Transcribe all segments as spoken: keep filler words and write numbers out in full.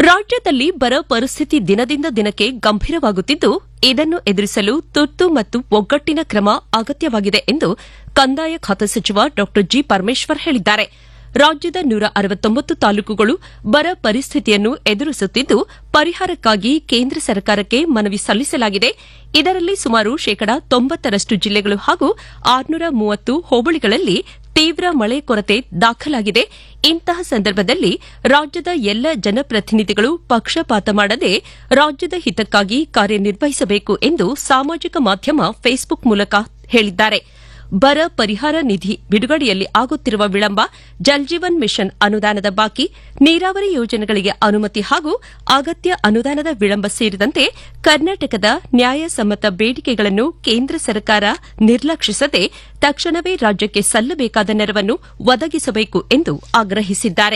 ರಾಜ್ಯದಲ್ಲಿ ಬರ ಪರಿಸ್ಥಿತಿ ದಿನದಿಂದ ದಿನಕ್ಕೆ ಗಂಭೀರವಾಗುತ್ತಿದ್ದು ಇದನ್ನು ಎದುರಿಸಲು ತುರ್ತು ಮತ್ತು ಒಗ್ಗಟ್ಟಿನ ಕ್ರಮ ಅಗತ್ಯವಾಗಿದೆ ಎಂದು ಕಂದಾಯ ಖಾತೆ ಸಚಿವ ಡಾ ಜಿ ಪರಮೇಶ್ವರ್ ಹೇಳಿದ್ದಾರೆ. ರಾಜ್ಯದ ನೂರ ಅರವತ್ತೊಂಬತ್ತು ತಾಲೂಕುಗಳು ಬರ ಪರಿಸ್ಥಿತಿಯನ್ನು ಎದುರಿಸುತ್ತಿದ್ದು ಪರಿಹಾರಕ್ಕಾಗಿ ಕೇಂದ್ರ ಸರ್ಕಾರಕ್ಕೆ ಮನವಿ ಸಲ್ಲಿಸಲಾಗಿದೆ. ಇದರಲ್ಲಿ ಸುಮಾರು ಶೇಕಡಾ ತೊಂಬತ್ತರಷ್ಟು ಜಿಲ್ಲೆಗಳು ಹಾಗೂ ಆರುನೂರ ಮೂವತ್ತು ಹೋಬಳಿಗಳಲ್ಲಿ ತೀವ್ರ ಮಳೆ ಕೊರತೆ ದಾಖಲಾಗಿದೆ. ಇಂತಹ ಸಂದರ್ಭದಲ್ಲಿ ರಾಜ್ಯದ ಎಲ್ಲ ಜನಪ್ರತಿನಿಧಿಗಳು ಪಕ್ಷಪಾತ ಮಾಡದೆ ರಾಜ್ಯದ ಹಿತಕ್ಕಾಗಿ ಕಾರ್ಯನಿರ್ವಹಿಸಬೇಕು ಎಂದು ಸಾಮಾಜಿಕ ಮಾಧ್ಯಮ ಫೇಸ್ಬುಕ್ ಮೂಲಕ ಹೇಳಿದ್ದಾರೆ. ಬರ ಪರಿಹಾರ ನಿಧಿ ಬಿಡುಗಡೆಯಲ್ಲಿ ಆಗುತ್ತಿರುವ ವಿಳಂಬ, ಜಲ್ಜೀವನ್ ಮಿಷನ್ ಅನುದಾನದ ಬಾಕಿ, ನೀರಾವರಿ ಯೋಜನೆಗಳಿಗೆ ಅನುಮತಿ ಹಾಗೂ ಅಗತ್ಯ ಅನುದಾನದ ವಿಳಂಬ ಸೇರಿದಂತೆ ಕರ್ನಾಟಕದ ನ್ಯಾಯಸಮ್ಮತ ಬೇಡಿಕೆಗಳನ್ನು ಕೇಂದ್ರ ಸರ್ಕಾರ ನಿರ್ಲಕ್ಷಿಸದೆ ತಕ್ಷಣವೇ ರಾಜ್ಯಕ್ಕೆ ಸಲ್ಲಬೇಕಾದ ನೆರವನ್ನು ಒದಗಿಸಬೇಕು ಎಂದು ಆಗ್ರಹಿಸಿದ್ದಾರೆ.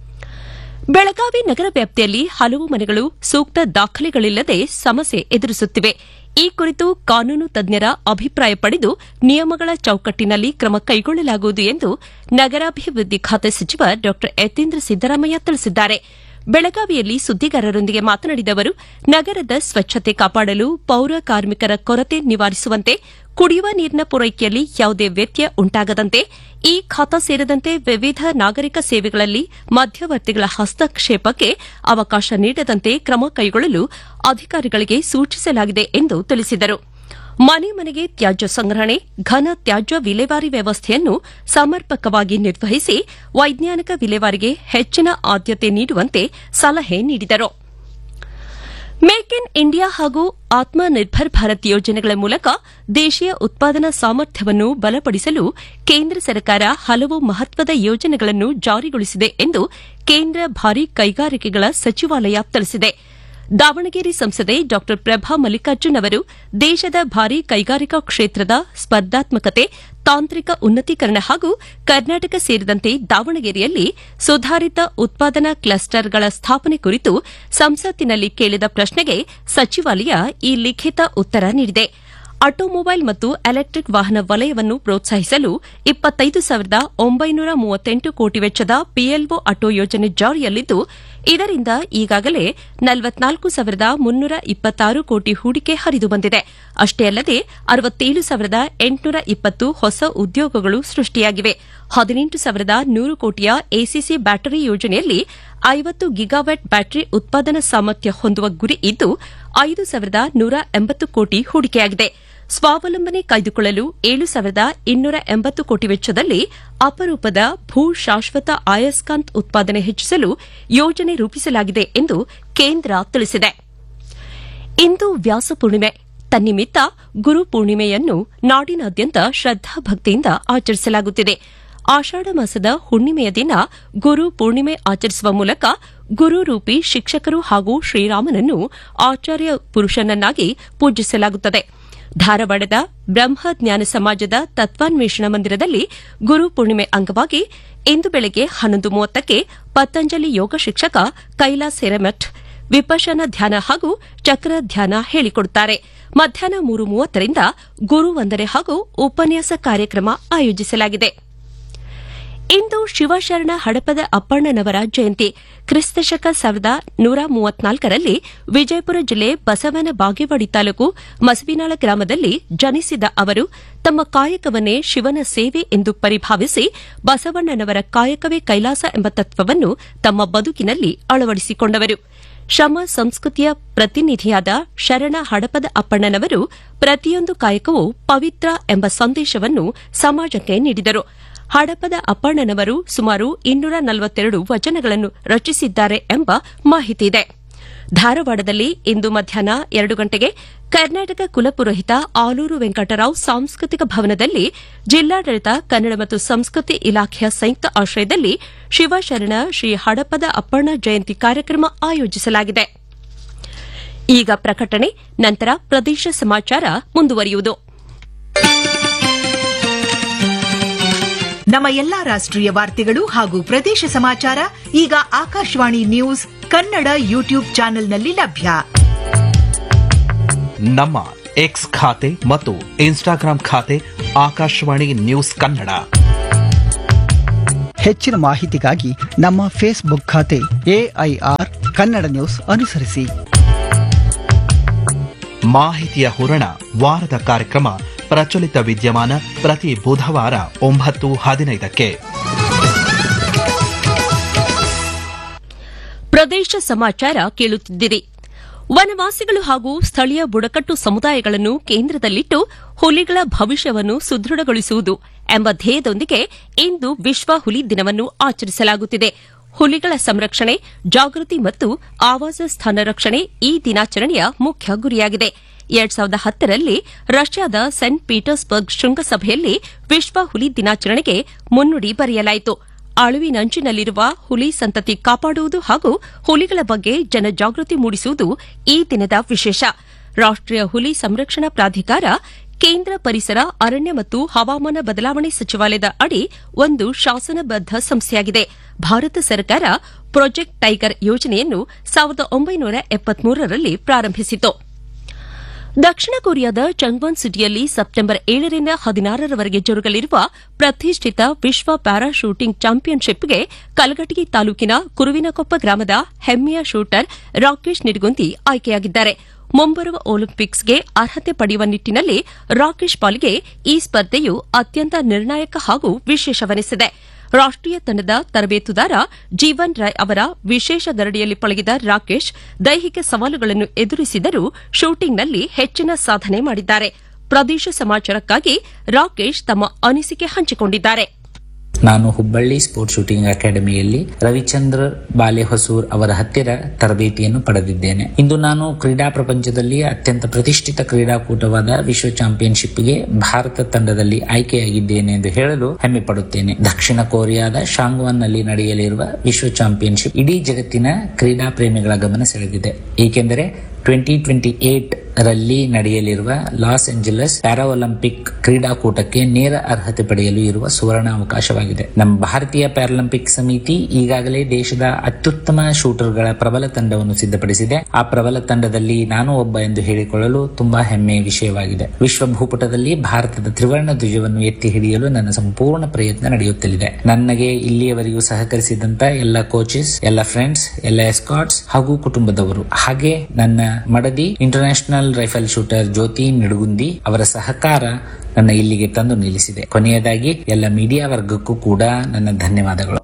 ಬೆಳಗಾವಿ ನಗರ ವ್ಯಾಪ್ತಿಯಲ್ಲಿ ಹಲವು ಮನೆಗಳು ಸೂಕ್ತ ದಾಖಲೆಗಳಿಲ್ಲದೆ ಸಮಸ್ಯೆ ಎದುರಿಸುತ್ತಿವೆ. ಈ ಕುರಿತು ಕಾನೂನು ತಜ್ಞರ ಅಭಿಪ್ರಾಯ ಪಡೆದು ನಿಯಮಗಳ ಚೌಕಟ್ಟಿನಲ್ಲಿ ಕ್ರಮ ಕೈಗೊಳ್ಳಲಾಗುವುದು ಎಂದು ನಗರಾಭಿವೃದ್ಧಿ ಖಾತೆ ಸಚಿವ ಡಾ ಯತೀಂದ್ರ ಸಿದ್ದರಾಮಯ್ಯ ತಿಳಿಸಿದ್ದಾರೆ. ಬೆಳಗಾವಿಯಲ್ಲಿ ಸುದ್ದಿಗಾರರೊಂದಿಗೆ ಮಾತನಾಡಿದ ಅವರು, ನಗರದ ಸ್ವಚ್ಛತೆ ಕಾಪಾಡಲು ಪೌರ ಕಾರ್ಮಿಕರ ಕೊರತೆ ನಿವಾರಿಸುವಂತೆ, ಕುಡಿಯುವ ನೀರಿನ ಪೂರೈಕೆಯಲ್ಲಿ ಯಾವುದೇ ವ್ಯತ್ಯಯ ಉಂಟಾಗದಂತೆ, ಈ ಖಾತಾ ಸೇರಿದಂತೆ ವಿವಿಧ ನಾಗರಿಕ ಸೇವೆಗಳಲ್ಲಿ ಮಧ್ಯವರ್ತಿಗಳ ಹಸ್ತಕ್ಷೇಪಕ್ಕೆ ಅವಕಾಶ ನೀಡದಂತೆ ಕ್ರಮ ಕೈಗೊಳ್ಳಲು ಅಧಿಕಾರಿಗಳಿಗೆ ಸೂಚಿಸಲಾಗಿದೆ ಎಂದು ತಿಳಿಸಿದರು. ಮನೆ ಮನೆಗೆ ತ್ಯಾಜ್ಯ ಸಂಗ್ರಹಣೆ, ಘನ ತ್ಯಾಜ್ಯ ವಿಲೇವಾರಿ ವ್ಯವಸ್ಥೆಯನ್ನು ಸಮರ್ಪಕವಾಗಿ ನಿರ್ವಹಿಸಿ ವೈಜ್ಞಾನಿಕ ವಿಲೇವಾರಿಗೆ ಹೆಚ್ಚಿನ ಆದ್ಯತೆ ನೀಡುವಂತೆ ಸಲಹೆ ನೀಡಿದರು. ಮೇಕ್ ಇನ್ ಇಂಡಿಯಾ ಹಾಗೂ ಆತ್ಮ ನಿರ್ಭರ್ ಭಾರತ್ ಯೋಜನೆಗಳ ಮೂಲಕ ದೇಶೀಯ ಉತ್ಪಾದನಾ ಸಾಮರ್ಥ್ಯವನ್ನು ಬಲಪಡಿಸಲು ಕೇಂದ್ರ ಸರ್ಕಾರ ಹಲವು ಮಹತ್ವದ ಯೋಜನೆಗಳನ್ನು ಜಾರಿಗೊಳಿಸಿದೆ ಎಂದು ಕೇಂದ್ರ ಭಾರೀ ಕೈಗಾರಿಕೆಗಳ ಸಚಿವಾಲಯ ತಿಳಿಸಿದೆ. ದಾವಣಗೆರೆ ಸಂಸದೆ ಡಾ ಪ್ರಭಾ ಮಲ್ಲಿಕಾರ್ಜುನ್ ಅವರು ದೇಶದ ಭಾರೀ ಕೈಗಾರಿಕಾ ಕ್ಷೇತ್ರದ ಸ್ಪರ್ಧಾತ್ಮಕತೆ, ತಾಂತ್ರಿಕ ಉನ್ನತೀಕರಣ ಹಾಗೂ ಕರ್ನಾಟಕ ಸೇರಿದಂತೆ ದಾವಣಗೆರೆಯಲ್ಲಿ ಸುಧಾರಿತ ಉತ್ಪಾದನಾ ಕ್ಲಸ್ಟರ್ಗಳ ಸ್ಥಾಪನೆ ಕುರಿತು ಸಂಸತ್ತಿನಲ್ಲಿ ಕೇಳಿದ ಪ್ರಶ್ನೆಗೆ ಸಚಿವಾಲಯ ಈ ಲಿಖಿತ ಉತ್ತರ ನೀಡಿದೆ. ಆಟೋಮೊಬೈಲ್ ಮತ್ತು ಎಲೆಕ್ಟ್ರಿಕ್ ವಾಹನ ವಲಯವನ್ನು ಪ್ರೋತ್ಸಾಹಿಸಲು ಇಪ್ಪತ್ತೈದು ಸಾವಿರದ ಒಂಬೈನೂರ ಮೂವತ್ತೆಂಟು ಕೋಟಿ ವೆಚ್ಚದ ಪಿಎಲ್ಒ ಆಟೋ ಯೋಜನೆ ಜಾರಿಯಲ್ಲಿದ್ದು, ಇದರಿಂದ ಈಗಾಗಲೇ ನಲವತ್ನಾಲ್ಕು ಸಾವಿರದ ಮುನ್ನೂರ ಇಪ್ಪತ್ತಾರು ಕೋಟಿ ಹೂಡಿಕೆ ಹರಿದು ಬಂದಿದೆ. ಅಷ್ಟೇ ಅಲ್ಲದೆ ಅರವತ್ತೇಳು ಸಾವಿರದ ಎಂಟುನೂರ ಇಪ್ಪತ್ತು ಹೊಸ ಉದ್ಯೋಗಗಳು ಸೃಷ್ಟಿಯಾಗಿವೆ. ಹದಿನೆಂಟು ಸಾವಿರದ ನೂರು ಕೋಟಿಯ ಎಸಿಸಿ ಬ್ಯಾಟರಿ ಯೋಜನೆಯಲ್ಲಿ ಐವತ್ತು ಗಿಗಾವ್ಯಾಟ್ ಬ್ಯಾಟರಿ ಉತ್ಪಾದನಾ ಸಾಮರ್ಥ್ಯ ಹೊಂದುವ ಗುರಿ ಇದ್ದು, ಐದು ಸಾವಿರದ ನೂರ ಎಂಬತ್ತು ಕೋಟಿ ಹೂಡಿಕೆಯಾಗಿದೆ. ಸ್ವಾವಲಂಬನೆ ಕಾಯ್ದುಕೊಳ್ಳಲು ಏಳು ಸಾವಿರದ ಇನ್ನೂರ ಎಂಬತ್ತು ಕೋಟಿ ವೆಚ್ಚದಲ್ಲಿ ಅಪರೂಪದ ಭೂ ಶಾಶ್ವತ ಅಯಸ್ಕಾಂತ್ ಉತ್ಪಾದನೆ ಹೆಚ್ಚಿಸಲು ಯೋಜನೆ ರೂಪಿಸಲಾಗಿದೆ ಎಂದು ಕೇಂದ್ರ ತಿಳಿಸಿದೆ. ಇಂದು ವ್ಯಾಸಪೂರ್ಣಿಮೆ. ತನ್ನಿಮಿತ್ತ ಗುರು ಪೂರ್ಣಿಮೆಯನ್ನು ನಾಡಿನಾದ್ಯಂತ ಶ್ರದ್ದಾಭಕ್ತಿಯಿಂದ ಆಚರಿಸಲಾಗುತ್ತಿದೆ. ಆಷಾಢ ಮಾಸದ ಹುಣ್ಣಿಮೆಯ ದಿನ ಗುರು ಪೂರ್ಣಿಮೆ ಆಚರಿಸುವ ಮೂಲಕ ಗುರುರೂಪಿ ಶಿಕ್ಷಕರು ಹಾಗೂ ಶ್ರೀರಾಮನನ್ನು ಆಚಾರ್ಯ ಪುರುಷನನ್ನಾಗಿ ಪೂಜಿಸಲಾಗುತ್ತದೆ. ಧಾರವಾಡದ ಬ್ರಹ್ಮಜ್ಞಾನ ಸಮಾಜದ ತತ್ವಾನ್ವೇಷಣ ಮಂದಿರದಲ್ಲಿ ಗುರು ಪೂರ್ಣಿಮೆ ಅಂಗವಾಗಿ ಇಂದು ಬೆಳಗ್ಗೆ ಹನ್ನೊಂದು ಮೂವತ್ತಕ್ಕೆ ಪತಂಜಲಿ ಯೋಗ ಶಿಕ್ಷಕ ಕೈಲಾಸ್ ಹಿರೇಮಠ್ ವಿಪಶನ ಧ್ಯಾನ ಹಾಗೂ ಚಕ್ರ ಧ್ಯಾನ ಹೇಳಿಕೊಡುತ್ತಾರೆ. ಮಧ್ಯಾಹ್ನ ಮೂರು ಮೂವತ್ತರಿಂದ ಗುರು ವಂದನೆ ಹಾಗೂ ಉಪನ್ಯಾಸ ಕಾರ್ಯಕ್ರಮ ಆಯೋಜಿಸಲಾಗಿದೆ. ಇಂದು ಶಿವಶರಣ ಹಡಪದ ಅಪ್ಪಣ್ಣನವರ ಜಯಂತಿ. ಕ್ರಿಸ್ತಶಕ ಸಾವಿರದ ನೂರ ಮೂವತ್ನಾಲ್ಕರಲ್ಲಿ ವಿಜಯಪುರ ಜಿಲ್ಲೆ ಬಸವನ ಬಾಗೇವಾಡಿ ತಾಲೂಕು ಮಸವಿನಾಳ ಗ್ರಾಮದಲ್ಲಿ ಜನಿಸಿದ ಅವರು ತಮ್ಮ ಕಾಯಕವನ್ನೇ ಶಿವನ ಸೇವೆ ಎಂದು ಪರಿಭಾವಿಸಿ ಬಸವಣ್ಣನವರ ಕಾಯಕವೇ ಕೈಲಾಸ ಎಂಬ ತತ್ವವನ್ನು ತಮ್ಮ ಬದುಕಿನಲ್ಲಿ ಅಳವಡಿಸಿಕೊಂಡವರು. ಶ್ರಮ ಸಂಸ್ಕೃತಿಯ ಪ್ರತಿನಿಧಿಯಾದ ಶರಣ ಹಡಪದ ಅಪ್ಪಣ್ಣನವರು ಪ್ರತಿಯೊಂದು ಕಾಯಕವೂ ಪವಿತ್ರ ಎಂಬ ಸಂದೇಶವನ್ನು ಸಮಾಜಕ್ಕೆ ನೀಡಿದರು. ಹಡಪದ ಅಪ್ಪಣ್ಣನವರು ಸುಮಾರು ಇನ್ನೂರ ನಲವತ್ತೆರಡು ವಚನಗಳನ್ನು ರಚಿಸಿದ್ದಾರೆ ಎಂಬ ಮಾಹಿತಿಯಿದೆ. ಧಾರವಾಡದಲ್ಲಿ ಇಂದು ಮಧ್ಯಾಹ್ನ ಎರಡು ಗಂಟೆಗೆ ಕರ್ನಾಟಕ ಕುಲಪುರೋಹಿತ ಆಲೂರು ವೆಂಕಟರಾವ್ ಸಾಂಸ್ಕೃತಿಕ ಭವನದಲ್ಲಿ ಜಿಲ್ಲಾಡಳಿತ ಕನ್ನಡ ಮತ್ತು ಸಂಸ್ಕೃತಿ ಇಲಾಖೆಯ ಸಂಯುಕ್ತ ಆಶ್ರಯದಲ್ಲಿ ಶಿವಶರಣ ಶ್ರೀ ಹಡಪದ ಅಪ್ಪಣ್ಣ ಜಯಂತಿ ಕಾರ್ಯಕ್ರಮ ಆಯೋಜಿಸಲಾಗಿದೆ. ಈಗ ಪ್ರಕಟಣೆ, ನಂತರ ಪ್ರದೇಶ ಸಮಾಚಾರ ಮುಂದುವರಿಯುವುದು. ನಮ್ಮ ಎಲ್ಲಾ ರಾಷ್ಟ್ರೀಯ ವಾರ್ತೆಗಳು ಹಾಗೂ ಪ್ರದೇಶ ಸಮಾಚಾರ ಈಗ ಆಕಾಶವಾಣಿ ನ್ಯೂಸ್ ಕನ್ನಡ ಯೂಟ್ಯೂಬ್ ಚಾನೆಲ್ನಲ್ಲಿ ಲಭ್ಯ. ನಮ್ಮ ಎಕ್ಸ್ ಖಾತೆ ಮತ್ತು ಇನ್ಸ್ಟಾಗ್ರಾಂ ಖಾತೆ ಆಕಾಶವಾಣಿ ನ್ಯೂಸ್ ಕನ್ನಡ. ಹೆಚ್ಚಿನ ಮಾಹಿತಿಗಾಗಿ ನಮ್ಮ ಫೇಸ್ಬುಕ್ ಖಾತೆ ಎಐಆರ್ ಕನ್ನಡ ನ್ಯೂಸ್ ಅನುಸರಿಸಿ. ಮಾಹಿತಿಯ ಹೂರಣ ವಾರದ ಕಾರ್ಯಕ್ರಮ ಪ್ರಚಲಿತ ವಿದ್ಯಮಾನ ಪ್ರತಿ ಬುಧವಾರ ಒಂಬತ್ತು ಹದಿನೈದಕ್ಕೆ. ಪ್ರದೇಶ ಸಮಾಚಾರ ಕೇಳುತ್ತಿದ್ದಿರಿ. ವನವಾಸಿಗಳು ಹಾಗೂ ಸ್ಥಳೀಯ ಬುಡಕಟ್ಟು ಸಮುದಾಯಗಳನ್ನು ಕೇಂದ್ರದಲ್ಲಿಟ್ಟು ಹುಲಿಗಳ ಭವಿಷ್ಯವನ್ನು ಸುದೃಢಗೊಳಿಸುವುದು ಎಂಬ ಧ್ಯೇಯದೊಂದಿಗೆ ಇಂದು ವಿಶ್ವ ಹುಲಿ ದಿನವನ್ನು ಆಚರಿಸಲಾಗುತ್ತಿದೆ. ಹುಲಿಗಳ ಸಂರಕ್ಷಣೆ, ಜಾಗೃತಿ ಮತ್ತು ಆವಾಸ ಸ್ಥಾನ ರಕ್ಷಣೆ ಈ ದಿನಾಚರಣೆಯ ಮುಖ್ಯ ಗುರಿಯಾಗಿದೆ. ಎರಡ್ ಸಾವಿರದ ಹತ್ತರಲ್ಲಿ ರಷ್ಯಾದ ಸೇಂಟ್ ಪೀಟರ್ಸ್ಬರ್ಗ್ ಶೃಂಗಸಭೆಯಲ್ಲಿ ವಿಶ್ವ ಹುಲಿ ದಿನಾಚರಣೆಗೆ ಮುನ್ನುಡಿ ಬರೆಯಲಾಯಿತು. ಅಳಿವಿನಂಚಿನಲ್ಲಿರುವ ಹುಲಿ ಸಂತತಿ ಕಾಪಾಡುವುದು ಹಾಗೂ ಹುಲಿಗಳ ಬಗ್ಗೆ ಜನಜಾಗೃತಿ ಮೂಡಿಸುವುದು ಈ ದಿನದ ವಿಶೇಷ. ರಾಷ್ಟೀಯ ಹುಲಿ ಸಂರಕ್ಷಣಾ ಪ್ರಾಧಿಕಾರ ಕೇಂದ್ರ ಪರಿಸರ, ಅರಣ್ಯ ಮತ್ತು ಹವಾಮಾನ ಬದಲಾವಣೆ ಸಚಿವಾಲಯದ ಅಡಿ ಒಂದು ಶಾಸನಬದ್ದ ಸಂಸ್ಥೆಯಾಗಿದೆ. ಭಾರತ ಸರ್ಕಾರ ಪ್ರಾಜೆಕ್ಟ್ ಟೈಗರ್ ಯೋಜನೆಯನ್ನು ಸಾವಿರದ ಒಂಬೈನೂರ ಎಪ್ಪತ್ಮೂರರಲ್ಲಿ ಪ್ರಾರಂಭಿಸಿತು. ದಕ್ಷಿಣ ಕೊರಿಯಾದ ಚಂಗ್ವಾನ್ ಸಿಟಿಯಲ್ಲಿ ಸೆಪ್ಟೆಂಬರ್ ಏಳರಿಂದ ಹದಿನಾರರವರೆಗೆ ಜರುಗಲಿರುವ ಪ್ರತಿಷ್ಠಿತ ವಿಶ್ವ ಪ್ಯಾರಾ ಶೂಟಿಂಗ್ ಚಾಂಪಿಯನ್ಶಿಪ್ಗೆ ಕಲಘಟಗಿ ತಾಲೂಕಿನ ಕುರುವಿನಕೊಪ್ಪ ಗ್ರಾಮದ ಹೆಮ್ಮೆಯ ಶೂಟರ್ ರಾಕೇಶ್ ನಿಡಗುಂದಿ ಆಯ್ಕೆಯಾಗಿದ್ದಾರೆ. ಮುಂಬರುವ ಒಲಿಂಪಿಕ್ಸ್ಗೆ ಅರ್ಹತೆ ಪಡೆಯುವ ನಿಟ್ಟಿನಲ್ಲಿ ರಾಕೇಶ್ ಪಾಲ್ಗೆ ಈ ಸ್ಪರ್ಧೆಯು ಅತ್ಯಂತ ನಿರ್ಣಾಯಕ ಹಾಗೂ ವಿಶೇಷವೆನಿಸಿದೆ. ರಾಷ್ಟೀಯ ತಂಡದ ತರಬೇತುದಾರ ಜೀವನ್ ರಾಯ್ ಅವರ ವಿಶೇಷ ಗರಡಿಯಲ್ಲಿ ಪಳಗಿದ ರಾಕೇಶ್ ದೈಹಿಕ ಸವಾಲುಗಳನ್ನು ಎದುರಿಸಿದರೂ ಶೂಟಿಂಗ್ನಲ್ಲಿ ಹೆಚ್ಚಿನ ಸಾಧನೆ ಮಾಡಿದ್ದಾರೆ. ಪ್ರದೇಶ ಸಮಾಚಾರಕ್ಕಾಗಿ ರಾಕೇಶ್ ತಮ್ಮ ಅನಿಸಿಕೆ ಹಂಚಿಕೊಂಡಿದ್ದಾರೆ. ನಾನು ಹುಬ್ಬಳ್ಳಿ ಸ್ಪೋರ್ಟ್ಸ್ ಶೂಟಿಂಗ್ ಅಕಾಡೆಮಿಯಲ್ಲಿ ರವಿಚಂದ್ರ ಬಾಲೆಹೊಸೂರ್ ಅವರ ಹತ್ತಿರ ತರಬೇತಿಯನ್ನು ಪಡೆದಿದ್ದೇನೆ. ಇಂದು ನಾನು ಕ್ರೀಡಾ ಪ್ರಪಂಚದಲ್ಲಿ ಅತ್ಯಂತ ಪ್ರತಿಷ್ಠಿತ ಕ್ರೀಡಾಕೂಟವಾದ ವಿಶ್ವ ಚಾಂಪಿಯನ್ಶಿಪ್ಗೆ ಭಾರತ ತಂಡದಲ್ಲಿ ಆಯ್ಕೆಯಾಗಿದ್ದೇನೆ ಎಂದು ಹೇಳಲು ಹೆಮ್ಮೆ ಪಡುತ್ತೇನೆ. ದಕ್ಷಿಣ ಕೊರಿಯಾದ ಶಾಂಗ್ವಾನ್ ನಲ್ಲಿ ನಡೆಯಲಿರುವ ವಿಶ್ವ ಚಾಂಪಿಯನ್ಶಿಪ್ ಇಡೀ ಜಗತ್ತಿನ ಕ್ರೀಡಾ ಪ್ರೇಮಿಗಳ ಗಮನ ಸೆಳೆದಿದೆ. ಏಕೆಂದರೆ ಟ್ವೆಂಟಿ ಟ್ವೆಂಟಿ ಏಟ್ ರಲ್ಲಿ ನಡೆಯಲಿರುವ ಲಾಸ್ ಏಂಜಲಸ್ ಪ್ಯಾರಾ ಒಲಿಂಪಿಕ್ ಕ್ರೀಡಾಕೂಟಕ್ಕೆ ನೇರ ಅರ್ಹತೆ ಪಡೆಯಲು ಇರುವ ಸುವರ್ಣ ಅವಕಾಶವಾಗಿದೆ. ನಮ್ಮ ಭಾರತೀಯ ಪ್ಯಾರಾಲಿಂಪಿಕ್ ಸಮಿತಿ ಈಗಾಗಲೇ ದೇಶದ ಅತ್ಯುತ್ತಮ ಶೂಟರ್ಗಳ ಪ್ರಬಲ ತಂಡವನ್ನು ಸಿದ್ಧಪಡಿಸಿದೆ. ಆ ಪ್ರಬಲ ತಂಡದಲ್ಲಿ ನಾನು ಒಬ್ಬ ಎಂದು ಹೇಳಿಕೊಳ್ಳಲು ತುಂಬಾ ಹೆಮ್ಮೆಯ ವಿಷಯವಾಗಿದೆ. ವಿಶ್ವ ಭೂಪಟದಲ್ಲಿ ಭಾರತದ ತ್ರಿವರ್ಣ ಧ್ವಜವನ್ನು ಎತ್ತಿ ಹಿಡಿಯಲು ನನ್ನ ಸಂಪೂರ್ಣ ಪ್ರಯತ್ನ ನಡೆಯುತ್ತಲಿದೆ. ನನಗೆ ಇಲ್ಲಿಯವರೆಗೂ ಸಹಕರಿಸಿದಂತ ಎಲ್ಲ ಕೋಚಸ್, ಎಲ್ಲ ಫ್ರೆಂಡ್ಸ್, ಎಲ್ಲ ಎಸ್ಕಾಟ್ಸ್ ಹಾಗೂ ಕುಟುಂಬದವರು, ಹಾಗೆ ನನ್ನ ಮಡದಿ ಇಂಟರ್ನ್ಯಾಷನಲ್ ರೈಫಲ್ ಶೂಟರ್ ಜ್ಯೋತಿ ನಿಡಗುಂದಿ ಅವರ ಸಹಕಾರ ನನ್ನ ಇಲ್ಲಿಗೆ ತಂದು ನಿಲ್ಲಿಸಿದೆ. ಕೊನೆಯದಾಗಿ ಎಲ್ಲ ಮೀಡಿಯಾ ವರ್ಗಕ್ಕೂ ಕೂಡ ನನ್ನ ಧನ್ಯವಾದಗಳು.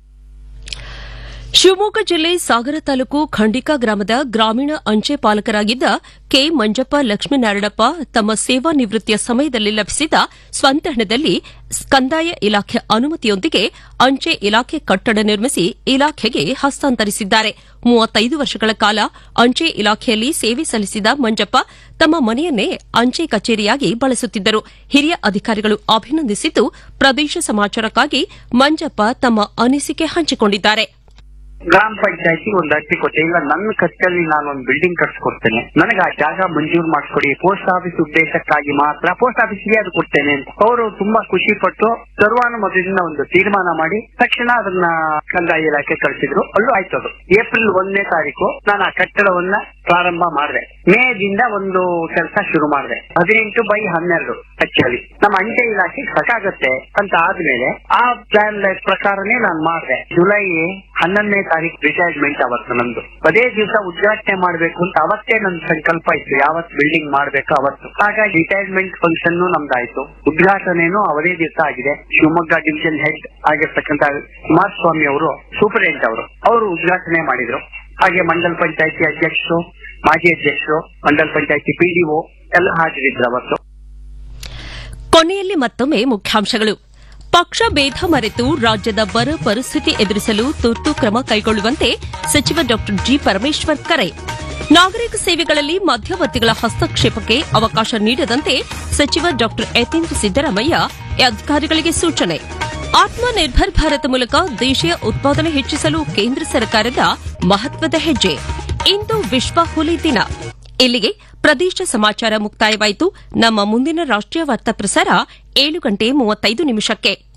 ಶಿವಮೊಗ್ಗ ಜಿಲ್ಲೆ ಸಾಗರ ತಾಲೂಕು ಖಂಡಿಕಾ ಗ್ರಾಮದ ಗ್ರಾಮೀಣ ಅಂಚೆ ಪಾಲಕರಾಗಿದ್ದ ಕೆ ಮಂಜಪ್ಪ ಲಕ್ಷ್ಮೀನಾರಾಯಣಪ್ಪ ತಮ್ಮ ಸೇವಾ ನಿವೃತ್ತಿಯ ಸಮಯದಲ್ಲಿ ಲಭಿಸಿದ ಸ್ವಂತ ಹಣದಲ್ಲಿ ಕಂದಾಯ ಇಲಾಖೆ ಅನುಮತಿಯೊಂದಿಗೆ ಅಂಚೆ ಇಲಾಖೆ ಕಟ್ಟಡ ನಿರ್ಮಿಸಿ ಇಲಾಖೆಗೆ ಹಸ್ತಾಂತರಿಸಿದ್ದಾರೆ. ಮೂವತ್ತೈದು ವರ್ಷಗಳ ಕಾಲ ಅಂಚೆ ಇಲಾಖೆಯಲ್ಲಿ ಸೇವೆ ಸಲ್ಲಿಸಿದ ಮಂಜಪ್ಪ ತಮ್ಮ ಮನೆಯನ್ನೇ ಅಂಚೆ ಕಚೇರಿಯಾಗಿ ಬಳಸುತ್ತಿದ್ದರು. ಹಿರಿಯ ಅಧಿಕಾರಿಗಳು ಅಭಿನಂದಿಸಿದ್ದು, ಪ್ರದೇಶ ಸಮಾಚಾರಕ್ಕಾಗಿ ಮಂಜಪ್ಪ ತಮ್ಮ ಅನಿಸಿಕೆ ಹಂಚಿಕೊಂಡಿದ್ದಾರೆ. ಗ್ರಾಮ ಪಂಚಾಯತಿ ಒಂದು ಅರ್ಜಿ ಕೊಟ್ಟೆ, ಇಲ್ಲ ನನ್ನ ಖರ್ಚಲ್ಲಿ ನಾನು ಒಂದು ಬಿಲ್ಡಿಂಗ್ ಕಟ್ಸ್ಕೊಡ್ತೇನೆ, ನನಗೆ ಆ ಜಾಗ ಮಂಜೂರು ಮಾಡಿಸ್ಕೊಡಿ, ಪೋಸ್ಟ್ ಆಫೀಸ್ ಉದ್ದೇಶಕ್ಕಾಗಿ ಮಾತ್ರ ಪೋಸ್ಟ್ ಆಫೀಸ್ಗೆ ಅದು ಕೊಡ್ತೇನೆ ಅಂತ ಅವರು ತುಂಬಾ ಖುಷಿ ಪಟ್ಟು ಸರ್ವಾನುಮತದಿಂದ ಒಂದು ತೀರ್ಮಾನ ಮಾಡಿ ತಕ್ಷಣ ಅದನ್ನ ಕಂದಾಯ ಇಲಾಖೆ ಕಳಿಸಿದ್ರು. ಅಲ್ಲೂ ಆಯ್ತು. ಅದು ಏಪ್ರಿಲ್ ಒಂದನೇ ತಾರೀಕು ನಾನು ಆ ಕಟ್ಟಡವನ್ನ ಪ್ರಾರಂಭ ಮಾಡಿದೆ. ಮೇದಿಂದ ಒಂದು ಕೆಲಸ ಶುರು ಮಾಡಿದೆ. ಹದಿನೆಂಟು ಬೈ ಹನ್ನೆರಡು ಆಕ್ಚುಲಿ ನಮ್ಮ ಅಂಚೆ ಇಲಾಖೆಗೆ ಸಾಕಾಗತ್ತೆ ಅಂತ ಆದ್ಮೇಲೆ ಆ ಪ್ಲಾನ್ ಪ್ರಕಾರನೇ ನಾನು ಮಾಡಿದೆ. ಜುಲೈ ಹನ್ನೊಂದನೇ ತಾರೀಕು ರಿಟೈರ್ಮೆಂಟ್ ಅವತ್ತು ನಂದು. ಅದೇ ದಿವಸ ಉದ್ಘಾಟನೆ ಮಾಡ್ಬೇಕು ಅಂತ ಅವತ್ತೇ ನನ್ನ ಸಂಕಲ್ಪ ಇತ್ತು, ಯಾವತ್ ಬಿಲ್ಡಿಂಗ್ ಮಾಡ್ಬೇಕು ಅವತ್ತು. ಹಾಗಾಗಿ ರಿಟೈರ್ಮೆಂಟ್ ಫಂಕ್ಷನ್ ನಮ್ದಾಯ್ತು, ಉದ್ಘಾಟನೆನೂ ಅವದೇ ದಿವಸ ಆಗಿದೆ. ಶಿವಮೊಗ್ಗ ಡಿವಿಷನ್ ಹೆಡ್ ಆಗಿರ್ತಕ್ಕಂಥ ಕುಮಾರಸ್ವಾಮಿ ಅವರು ಸೂಪರಿಂಟೆಂಡೆಂಟ್ ಅವರು ಅವರು ಉದ್ಘಾಟನೆ ಮಾಡಿದ್ರು. ಹಾಗೆ ಮಂಡಲ್ ಪಂಚಾಯತಿ ಅಧ್ಯಕ್ಷರು, ಮಾಜಿ ಅಧ್ಯಕ್ಷರು, ಮಂಡಲ್ ಪಂಚಾಯತಿ ಪಿಡಿಒ ಎಲ್ಲ ಹಾಜರಿದ್ರು ಅವತ್ತು. ಕೊನೆಯಲ್ಲಿ ಮತ್ತೊಮ್ಮೆ ಮುಖ್ಯಾಂಶಗಳು. ಪಕ್ಷ ಭೇದ ಮರೆತು ರಾಜ್ಯದ ಬರ ಪರಿಸ್ಥಿತಿ ಎದುರಿಸಲು ತುರ್ತು ಕ್ರಮ ಕೈಗೊಳ್ಳುವಂತೆ ಸಚಿವ ಡಾ ಜಿ ಪರಮೇಶ್ವರ್ ಕರೆ. ನಾಗರಿಕ ಸೇವೆಗಳಲ್ಲಿ ಮಧ್ಯವರ್ತಿಗಳ ಹಸ್ತಕ್ಷೇಪಕ್ಕೆ ಅವಕಾಶ ನೀಡದಂತೆ ಸಚಿವ ಡಾ ಯತೀಂದ್ರ ಸಿದ್ದರಾಮಯ್ಯ ಅಧಿಕಾರಿಗಳಿಗೆ ಸೂಚನೆ. ಆತ್ಮನಿರ್ಭರ್ ಭಾರತ ಮೂಲಕ ದೇಶೀಯ ಉತ್ಪಾದನೆ ಹೆಚ್ಚಿಸಲು ಕೇಂದ್ರ ಸರ್ಕಾರದ ಮಹತ್ವದ ಹೆಜ್ಜೆ. ಇಂದು ವಿಶ್ವ ಹುಲಿ ದಿನ. ಇಲ್ಲಿಗೆ ಪ್ರದೇಶ ಸಮಾಚಾರ ಮುಕ್ತಾಯವಾಯಿತು. ನಮ್ಮ ಮುಂದಿನ ರಾಷ್ಟ್ರೀಯ ವಾರ್ತಾ ಪ್ರಸಾರ ಏಳು ಗಂಟೆ ಮೂವತ್ತೈದು ನಿಮಿಷಕ್ಕೆ.